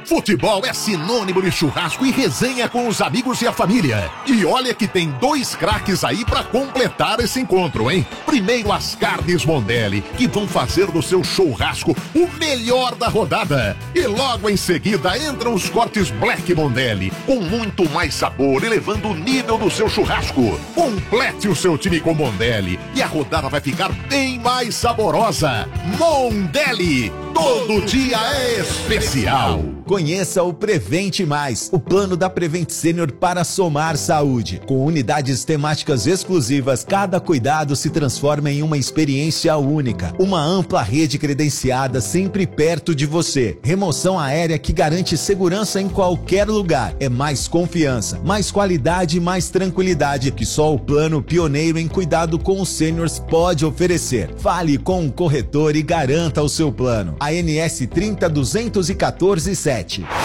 Futebol é sinônimo de churrasco e resenha com os amigos e a família. E olha que tem 2 craques aí pra completar esse encontro, hein? Primeiro as carnes Mondelli, que vão fazer do seu churrasco o melhor da rodada. E logo em seguida entram os cortes Black Mondelli, com muito mais sabor, elevando o nível do seu churrasco. Complete o seu time com Mondelli e a rodada vai ficar bem mais saborosa. Mondelli, todo dia é especial. Conheça o Prevente Mais, o plano da Prevent Senior para somar saúde. Com unidades temáticas exclusivas, cada cuidado se transforma em uma experiência única. Uma ampla rede credenciada sempre perto de você. Remoção aérea que garante segurança em qualquer lugar. É mais confiança, mais qualidade e mais tranquilidade que só o plano pioneiro em cuidado com os seniors pode oferecer. Fale com um corretor e garanta o seu plano. ANS 30.214.7.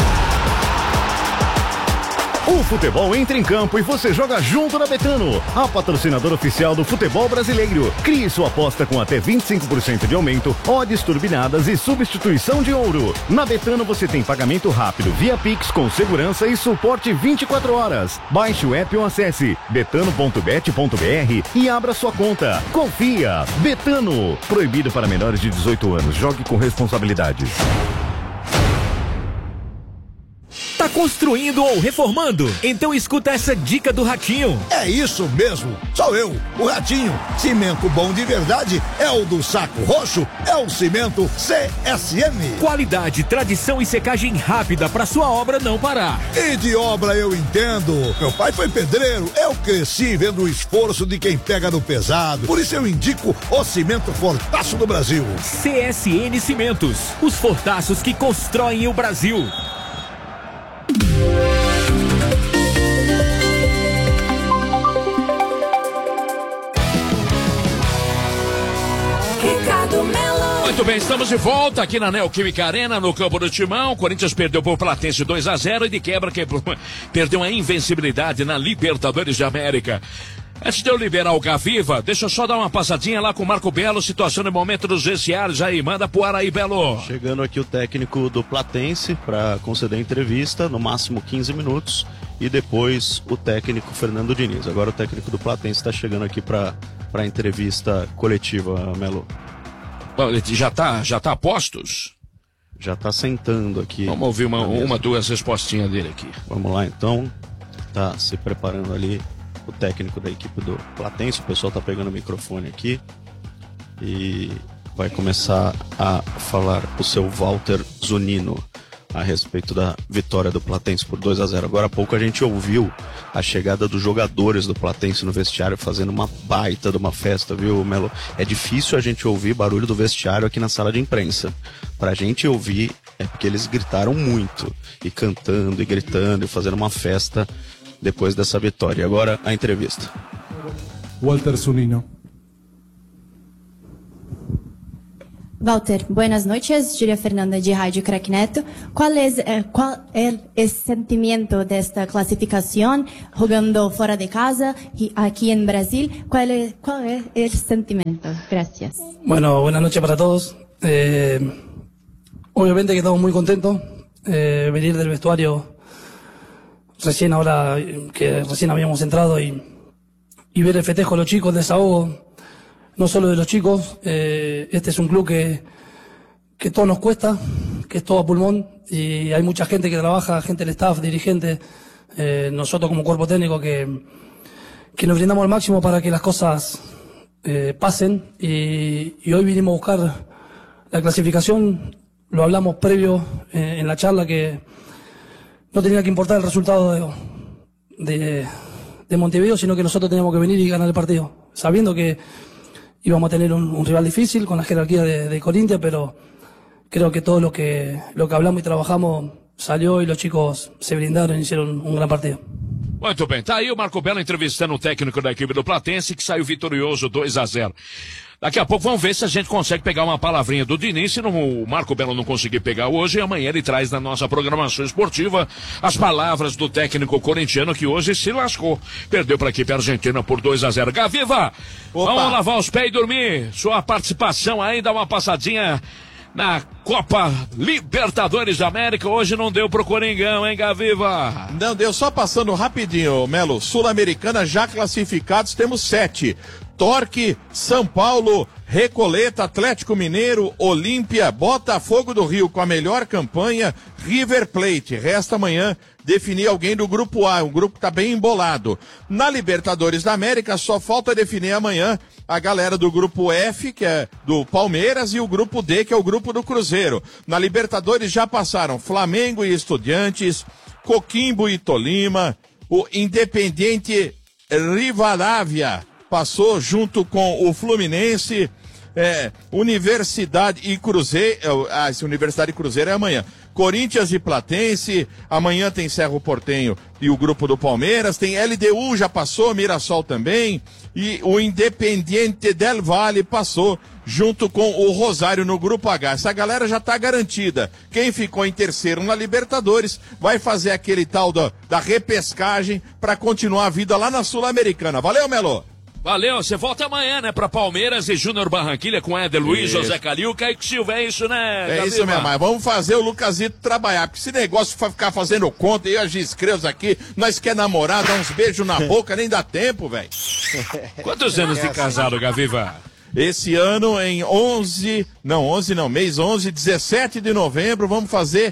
O futebol entra em campo e você joga junto na Betano, a patrocinadora oficial do futebol brasileiro. Crie sua aposta com até 25% de aumento, odds turbinadas e substituição de ouro. Na Betano você tem pagamento rápido via Pix com segurança e suporte 24 horas. Baixe o app ou acesse betano.bet.br e abra sua conta. Confia! Betano. Proibido para menores de 18 anos. Jogue com responsabilidade. Tá construindo ou reformando? Então escuta essa dica do Ratinho. É isso mesmo, sou eu, o Ratinho. Cimento bom de verdade é o do Saco Roxo, é o cimento CSM. Qualidade, tradição e secagem rápida pra sua obra não parar. E de obra eu entendo. Meu pai foi pedreiro, eu cresci vendo o esforço de quem pega no pesado. Por isso eu indico o cimento Fortaço do Brasil. CSN Cimentos, os fortaços que constroem o Brasil. Muito bem, estamos de volta aqui na Neoquímica Arena, no campo do Timão. Corinthians perdeu por Platense 2-0 e de quebra perdeu a invencibilidade na Libertadores de América. Antes de eu liberar o Gaviva, deixa eu só dar uma passadinha lá com o Marco Belo, situação no momento dos vestiários aí, manda pro ar aí, Belo. Chegando aqui o técnico do Platense para conceder entrevista, no máximo 15 minutos, e depois o técnico Fernando Diniz. Agora o técnico do Platense está chegando aqui para a entrevista coletiva, Melo. Bom, ele já tá a postos? Já tá sentando aqui. Vamos ouvir duas respostinhas dele aqui. Vamos lá então, tá se preparando ali o técnico da equipe do Platense, o pessoal tá pegando o microfone aqui e vai começar a falar o seu Walter Zunino a respeito da vitória do Platense por 2-0. Agora há pouco a gente ouviu a chegada dos jogadores do Platense no vestiário fazendo uma baita de uma festa, viu, Melo? É difícil a gente ouvir barulho do vestiário aqui na sala de imprensa. Pra gente ouvir é porque eles gritaram muito, e cantando, e gritando, e fazendo uma festa depois dessa vitória. E agora a entrevista. Walter Zunino. Walter, buenas noches, Julia Fernanda de Rádio Crackneto. ¿Cuál es el sentimiento de esta clasificación jugando fuera de casa y aquí en Brasil? ¿Cuál es el sentimiento? Gracias. Bueno, buenas noches para todos. Obviamente que estamos muy contentos. Venir del vestuario recién habíamos entrado y ver el festejo de los chicos, el desahogo. No solo de los chicos, este es un club que todo nos cuesta, que es todo a pulmón, y hay mucha gente que trabaja, gente del staff, dirigentes, nosotros como cuerpo técnico que nos brindamos al máximo para que las cosas pasen, y hoy vinimos a buscar la clasificación. Lo hablamos previo en la charla, que no tenía que importar el resultado de Montevideo, sino que nosotros teníamos que venir y ganar el partido, sabiendo que íbamos a tener un rival difícil con la jerarquía de Corinthians, pero creo que todo lo que hablamos y trabajamos salió, y los chicos se brindaron y hicieron un gran partido. Muito bem, tá aí o Marco Belo entrevistando o técnico da equipe do Platense, que saiu vitorioso 2-0. Daqui a pouco vamos ver se a gente consegue pegar uma palavrinha do Diniz. Se o Marco Belo não conseguir pegar hoje, amanhã ele traz na nossa programação esportiva as palavras do técnico corintiano, que hoje se lascou. Perdeu para a equipe argentina por 2-0. Gaviva, vamos lavar os pés e dormir. Sua participação aí, dá uma passadinha na Copa Libertadores da América. Hoje não deu pro Coringão, hein, Gaviva? Não deu, só passando rapidinho, Melo. Sul-Americana já classificados, temos 7. Torque, São Paulo, Recoleta, Atlético Mineiro, Olímpia, Botafogo do Rio com a melhor campanha, River Plate. Resta amanhã definir alguém do grupo A, um grupo que tá bem embolado. Na Libertadores da América só falta definir amanhã a galera do grupo F, que é do Palmeiras, e o grupo D, que é o grupo do Cruzeiro. Na Libertadores já passaram Flamengo e Estudiantes, Coquimbo e Tolima, o Independiente Rivadavia passou junto com o Fluminense, Universidade e Cruzeiro, esse Universidade e Cruzeiro é amanhã. Corinthians e Platense, amanhã tem Cerro Porteño e o grupo do Palmeiras, tem LDU já passou, Mirassol também, e o Independiente del Valle passou junto com o Rosário no grupo H. Essa galera já tá garantida. Quem ficou em terceiro na Libertadores vai fazer aquele tal da repescagem para continuar a vida lá na Sul-Americana. Valeu, Melo! Valeu, você volta amanhã, né, pra Palmeiras e Júnior Barranquilha com Éder Luiz, José Calil, Kaique Silva, é isso, né? É isso mesmo, mas vamos fazer o Lucasito trabalhar, porque esse negócio vai ficar fazendo conta, e a Giscreus aqui, nós quer namorar, dar uns beijos na boca, nem dá tempo, velho. Quantos anos de casado, Gaviva? Esse ano em mês 11, 17 de novembro, vamos fazer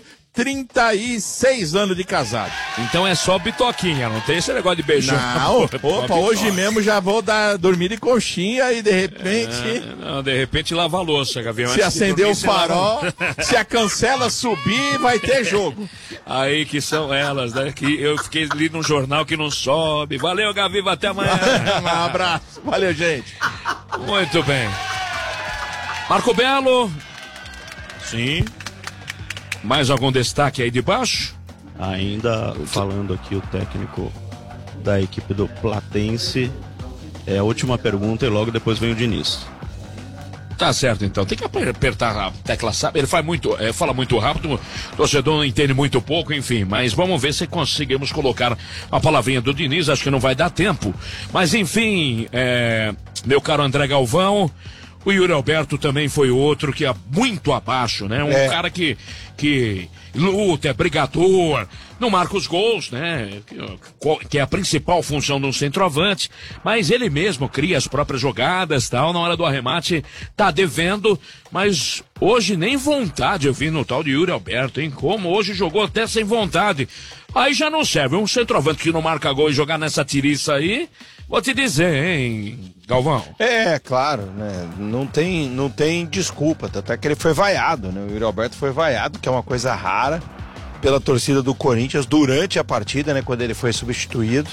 36 anos de casado. Então é só bitoquinha, não tem esse negócio de beijão. Não, opa, hoje mesmo já vou dormir de conchinha e de repente... de repente lava a louça, Gavião. Se acender o farol, se a cancela subir, vai ter jogo. Aí que são elas, né? Que eu fiquei ali no jornal que não sobe. Valeu, Gaviva, até amanhã. Um abraço. Valeu, gente. Muito bem. Marco Belo. Sim. Mais algum destaque aí de baixo? Ainda falando aqui o técnico da equipe do Platense, é a última pergunta e logo depois vem o Diniz. Tá certo, então. Tem que apertar a tecla, sabe? Ele fala muito rápido, o torcedor não entende muito pouco, enfim. Mas vamos ver se conseguimos colocar a palavrinha do Diniz. Acho que não vai dar tempo. Mas, enfim, meu caro André Galvão, o Yuri Alberto também foi outro que é muito abaixo, né? Um cara que luta, é brigador, não marca os gols, né? Que é a principal função de um centroavante, mas ele mesmo cria as próprias jogadas, tal, na hora do arremate tá devendo, mas hoje nem vontade eu vi no tal de Yuri Alberto, hein? Como hoje jogou até sem vontade. Aí já não serve, um centroavante que não marca gol e jogar nessa tiriça aí, vou te dizer, hein, Galvão? Claro, né? Não tem desculpa, até que ele foi vaiado, né? O Yuri Alberto foi vaiado, que é uma coisa rara, pela torcida do Corinthians durante a partida, né? Quando ele foi substituído.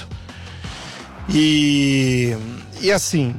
E assim,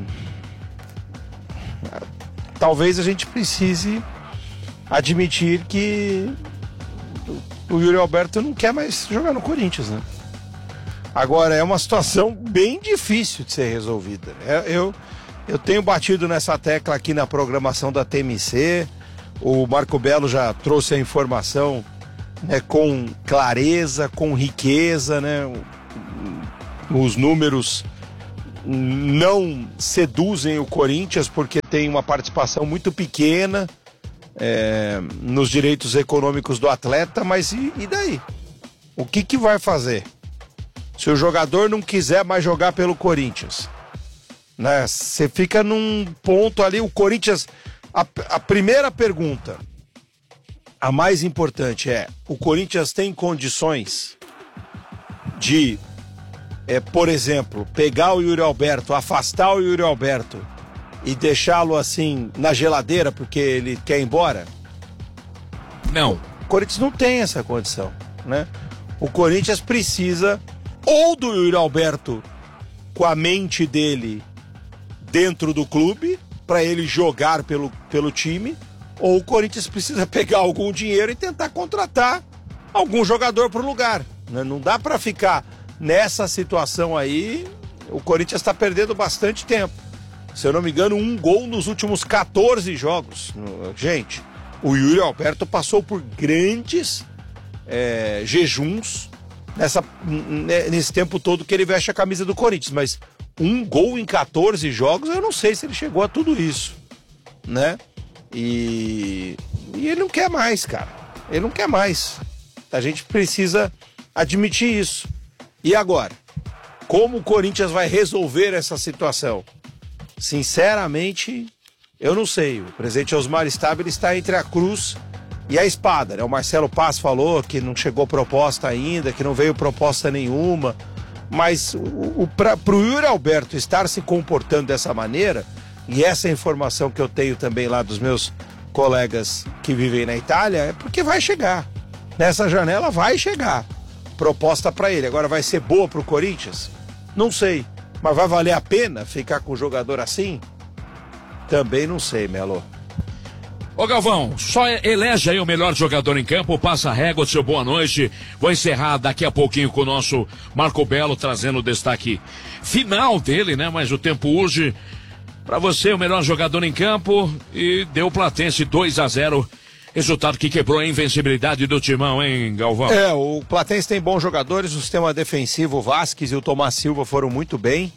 talvez a gente precise admitir que o Yuri Alberto não quer mais jogar no Corinthians, né? Agora, é uma situação bem difícil de ser resolvida. Eu tenho batido nessa tecla aqui na programação da TMC, o Marco Belo já trouxe a informação, né, com clareza, com riqueza, né? Os números não seduzem o Corinthians porque tem uma participação muito pequena nos direitos econômicos do atleta, mas e daí? O que vai fazer? Se o jogador não quiser mais jogar pelo Corinthians, né? Você fica num ponto ali, o Corinthians... A primeira pergunta, a mais importante o Corinthians tem condições de, por exemplo, pegar o Yuri Alberto, afastar o Yuri Alberto e deixá-lo assim na geladeira porque ele quer ir embora? Não. O Corinthians não tem essa condição, né? O Corinthians precisa ou do Yuri Alberto com a mente dele dentro do clube, para ele jogar pelo time, ou o Corinthians precisa pegar algum dinheiro e tentar contratar algum jogador pro lugar, né? Não dá para ficar nessa situação aí. O Corinthians está perdendo bastante tempo. Se eu não me engano, 1 gol nos últimos 14 jogos. Gente, o Yuri Alberto passou por grandes jejuns nesse tempo todo que ele veste a camisa do Corinthians, mas 1 gol em 14 jogos, eu não sei se ele chegou a tudo isso, né? E E ele não quer mais, cara. Ele não quer mais. A gente precisa admitir isso. E agora? Como o Corinthians vai resolver essa situação? Sinceramente, eu não sei. O presidente Osmar Stabile está entre a cruz e a espada, né? O Marcelo Paz falou que não chegou proposta ainda, que não veio proposta nenhuma. Mas pro Yuri Alberto estar se comportando dessa maneira, e essa informação que eu tenho também lá dos meus colegas que vivem na Itália, é porque vai chegar. Nessa janela vai chegar proposta para ele. Agora vai ser boa pro Corinthians? Não sei. Mas vai valer a pena ficar com o jogador assim? Também não sei, Melo. Ô Galvão, só elege aí o melhor jogador em campo, passa a régua, seu boa noite. Vou encerrar daqui a pouquinho com o nosso Marco Belo, trazendo o destaque final dele, né? Mas o tempo urge. Pra você, o melhor jogador em campo, e deu Platense 2-0. Resultado que quebrou a invencibilidade do Timão, hein, Galvão? O Platense tem bons jogadores, o sistema defensivo, o Vasquez e o Tomás Silva foram muito bem,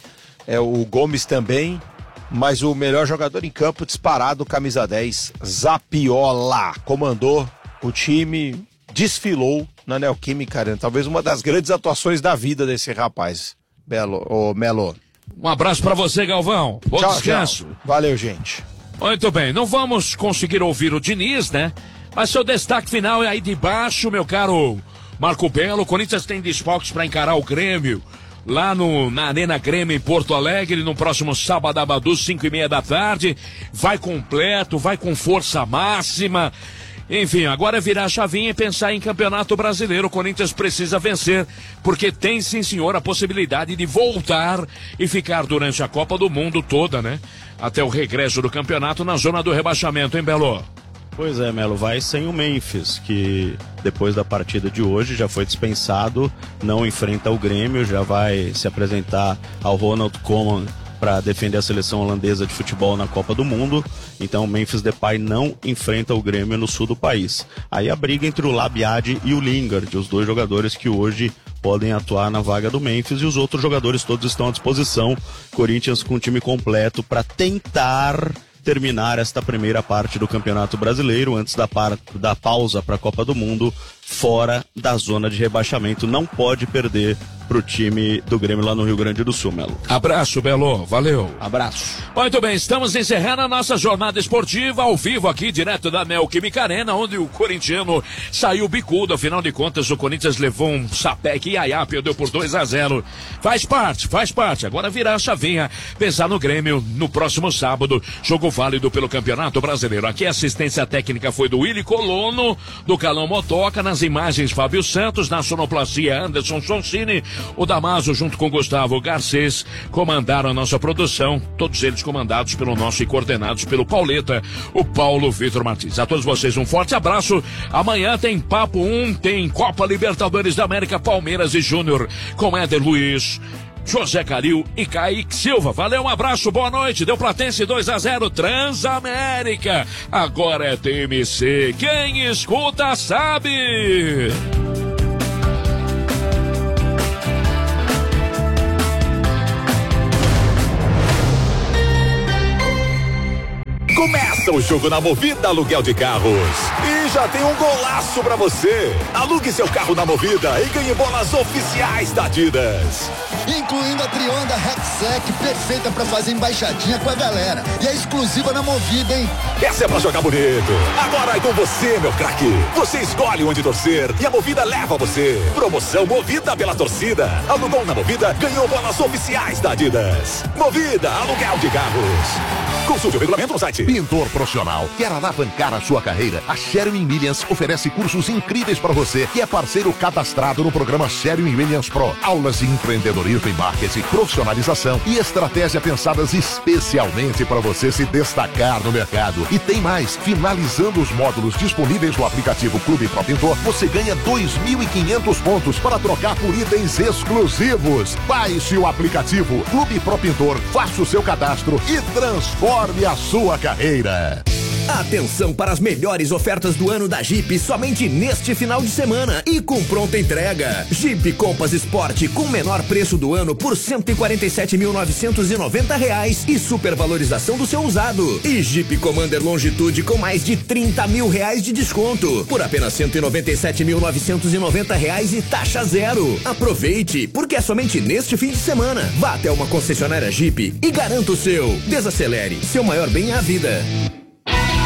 o Gomes também, mas o melhor jogador em campo disparado, camisa 10, Zapiola, comandou o time, desfilou na Neoquímica Arena, talvez uma das grandes atuações da vida desse rapaz, Melo. Um abraço pra você, Galvão. Bom descanso. Tchau. Valeu, gente. Muito bem, não vamos conseguir ouvir o Diniz, né? Mas seu destaque final é aí de baixo, meu caro Marco Belo. O Corinthians tem desfalques para encarar o Grêmio lá na Arena Grêmio em Porto Alegre, no próximo sábado, 5:30 da tarde. Vai completo, vai com força máxima. Enfim, agora é virar a chavinha e pensar em Campeonato Brasileiro. O Corinthians precisa vencer, porque tem sim, senhor, a possibilidade de voltar e ficar durante a Copa do Mundo toda, né? Até o regresso do campeonato na zona do rebaixamento, hein, Belo? Pois é, Melo, vai sem o Memphis, que depois da partida de hoje já foi dispensado, não enfrenta o Grêmio, já vai se apresentar ao Ronald Koeman para defender a seleção holandesa de futebol na Copa do Mundo. Então o Memphis Depay não enfrenta o Grêmio no sul do país. Aí a briga entre o Labiade e o Lingard, os dois jogadores que hoje podem atuar na vaga do Memphis, e os outros jogadores todos estão à disposição. Corinthians com o time completo para tentar terminar esta primeira parte do Campeonato Brasileiro antes da pausa para a Copa do Mundo, fora da zona de rebaixamento. Não pode perder pro time do Grêmio lá no Rio Grande do Sul, Melo. Abraço, Belo. Valeu. Abraço. Muito bem, estamos encerrando a nossa jornada esportiva ao vivo aqui, direto da Neoquímica Arena, onde o corintiano saiu bicudo. Afinal de contas, o Corinthians levou um sapeque e Iaiá perdeu por 2-0. Faz parte. Agora virar a chavinha, pensar no Grêmio no próximo sábado. Jogo válido pelo Campeonato Brasileiro. Aqui a assistência técnica foi do Willy Colono, do Calão Motoca, nas imagens Fábio Santos, na sonoplastia Anderson Sonsini. O Damaso, junto com Gustavo Garcês, comandaram a nossa produção, todos eles comandados pelo nosso e coordenados pelo Pauleta, o Paulo Vitor Martins. A todos vocês um forte abraço. Amanhã tem Papo 1, tem Copa Libertadores da América, Palmeiras e Júnior, com Éder Luiz, José Caril e Kaique Silva. Valeu, um abraço, boa noite. Deu Platense 2-0, Transamérica. Agora é TMC. Quem escuta sabe. Começa o jogo na Movida Aluguel de Carros. E já tem um golaço pra você. Alugue seu carro na Movida e ganhe bolas oficiais da Adidas. Incluindo a Trionda Rexec, perfeita pra fazer embaixadinha com a galera. E é exclusiva na Movida, hein? Essa é pra jogar bonito. Agora é com você, meu craque. Você escolhe onde torcer e a Movida leva você. Promoção Movida pela torcida. Alugou na Movida, ganhou bolas oficiais da Adidas. Movida Aluguel de Carros. Consulte o regulamento no site. Pintor profissional, quer alavancar a sua carreira? A Sherwin Williams oferece cursos incríveis para você que é parceiro cadastrado no programa Sherwin Williams Pro. Aulas de empreendedorismo e marketing, profissionalização e estratégia pensadas especialmente para você se destacar no mercado. E tem mais, finalizando os módulos disponíveis no aplicativo Clube Pro Pintor, você ganha 2.500 pontos para trocar por itens exclusivos. Baixe o aplicativo Clube Pro Pintor, faça o seu cadastro e transforme a sua carreira. Atenção para as melhores ofertas do ano da Jeep somente neste final de semana e com pronta entrega. Jeep Compass Sport com menor preço do ano por R$ 147.990 e supervalorização do seu usado. E Jeep Commander Longitude com mais de R$30 mil de desconto por apenas R$ 197.990 e taxa zero. Aproveite, porque é somente neste fim de semana. Vá até uma concessionária Jeep e garanta o seu. Desacelere, seu maior bem é a vida.